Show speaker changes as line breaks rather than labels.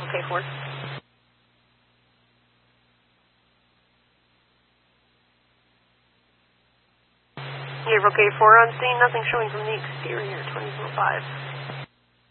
K4. Naval K4 on scene, nothing showing from the exterior, 2005.